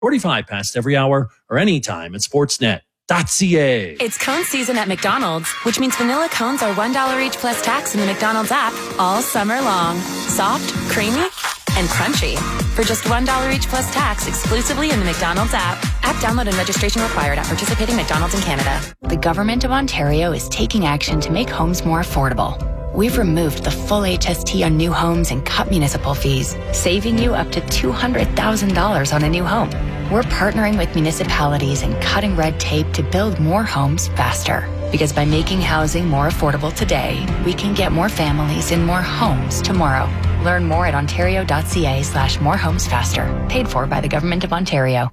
45 past every hour or anytime at sportsnet.ca. It's cone season at McDonald's, which means vanilla cones are $1 each plus tax in the McDonald's app all summer long. Soft, creamy, and crunchy. For just $1 each plus tax exclusively in the McDonald's app. App download and registration required at participating McDonald's in Canada. The Government of Ontario is taking action to make homes more affordable. We've removed the full HST on new homes and cut municipal fees, saving you up to $200,000 on a new home. We're partnering with municipalities and cutting red tape to build more homes faster. Because by making housing more affordable today, we can get more families in more homes tomorrow. Learn more at ontario.ca/morehomesfaster. Paid for by the Government of Ontario.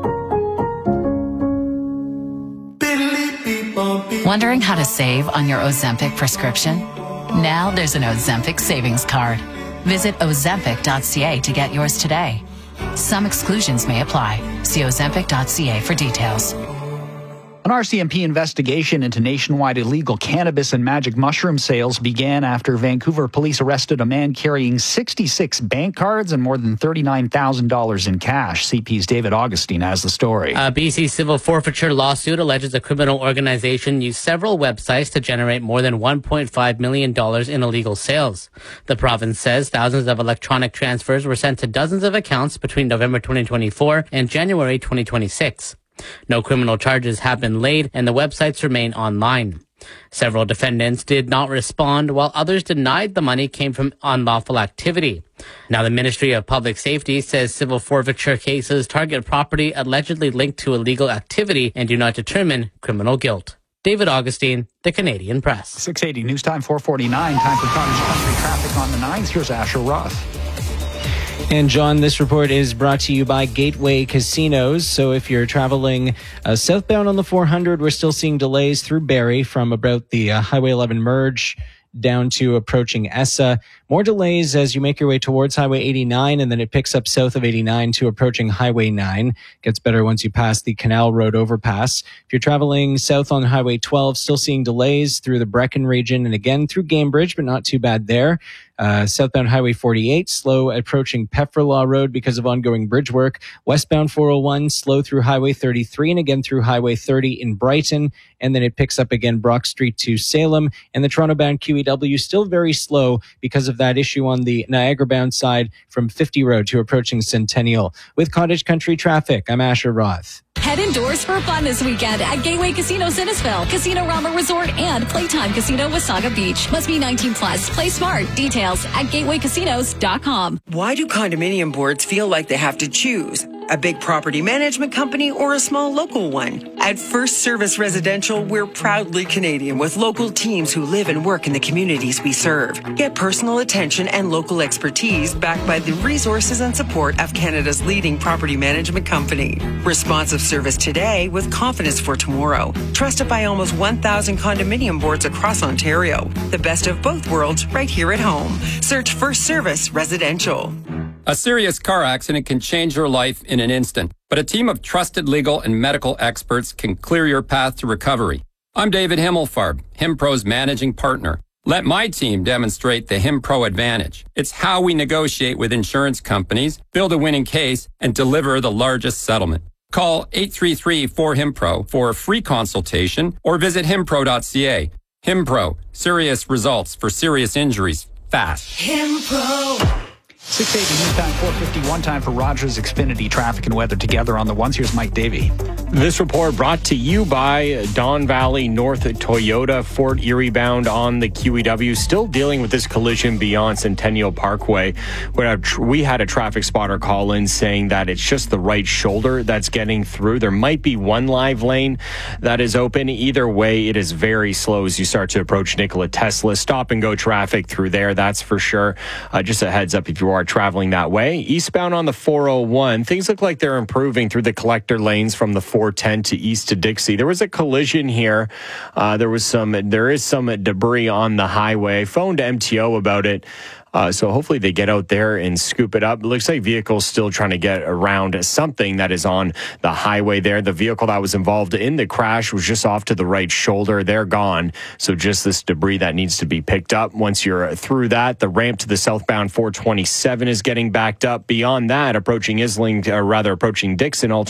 Wondering how to save on your Ozempic prescription? Now there's an Ozempic savings card. Visit ozempic.ca to get yours today. Some exclusions may apply. See ozempic.ca for details. An RCMP investigation into nationwide illegal cannabis and magic mushroom sales began after Vancouver police arrested a man carrying 66 bank cards and more than $39,000 in cash. CP's David Augustine has the story. A BC civil forfeiture lawsuit alleges a criminal organization used several websites to generate more than $1.5 million in illegal sales. The province says thousands of electronic transfers were sent to dozens of accounts between November 2024 and January 2026. No criminal charges have been laid, and the websites remain online. Several defendants did not respond, while others denied the money came from unlawful activity. Now, the Ministry of Public Safety says civil forfeiture cases target property allegedly linked to illegal activity and do not determine criminal guilt. David Augustine, The Canadian Press. 680 News Time 449. Time for Cottage Country traffic on the 9s. Here's Asher Roth. And John, this report is brought to you by Gateway Casinos. So if you're traveling southbound on the 400, we're still seeing delays through Barrie from about the Highway 11 merge down to approaching Essa. More delays as you make your way towards Highway 89, and then it picks up south of 89 to approaching Highway 9. Gets better once you pass the Canal Road overpass. If you're traveling south on Highway 12, still seeing delays through the Brecken region and again through Gamebridge, but not too bad there. Southbound Highway 48, slow approaching Pefferlaw Road because of ongoing bridge work. Westbound 401, slow through Highway 33 and again through Highway 30 in Brighton. And then it picks up again Brock Street to Salem. And the Toronto-bound QEW still very slow because of that issue on the Niagara-bound side from 50 Road to approaching Centennial. With Cottage Country traffic, I'm Asher Roth. Head indoors for fun this weekend at Gateway Casino Innisfil, Casino Rama Resort, and Playtime Casino Wasaga Beach. Must be 19 plus. Play smart. Details at gatewaycasinos.com. Why do condominium boards feel like they have to choose? A big property management company or a small local one? At First Service Residential, we're proudly Canadian with local teams who live and work in the communities we serve. Get personal attention and local expertise backed by the resources and support of Canada's leading property management company. Responsive service today with confidence for tomorrow. Trusted by almost 1,000 condominium boards across Ontario. The best of both worlds right here at home. Search First Service Residential. A serious car accident can change your life in an instant, but a team of trusted legal and medical experts can clear your path to recovery. I'm David Himmelfarb, HimPro's managing partner. Let my team demonstrate the HimPro advantage. It's how we negotiate with insurance companies, build a winning case, and deliver the largest settlement. Call 833-4HIMPRO for a free consultation or visit himpro.ca. HimPro, serious results for serious injuries, fast. HimPro. 680 News Time 451. Time for Rogers Xfinity traffic and weather together on the ones. Here's Mike Davey. This report brought to you by Don Valley North Toyota, Fort Erie bound on the QEW, still dealing with this collision beyond Centennial Parkway. We had a traffic spotter call in saying that it's just the right shoulder that's getting through. There might be one live lane that is open. Either way, it is very slow as you start to approach Nikola Tesla. Stop and go traffic through there, that's for sure. Just a heads up if you are traveling that way. Eastbound on the 401, things look like they're improving through the collector lanes from the 410 to east to Dixie. There was a collision here. There is some debris on the highway. I phoned MTO about it. So hopefully they get out there and scoop it up. It looks like vehicles still trying to get around something that is on the highway there. The vehicle that was involved in the crash was just off to the right shoulder. They're gone. So just this debris that needs to be picked up. Once you're through that, the ramp to the southbound 427 is getting backed up. Beyond that, approaching Dixon,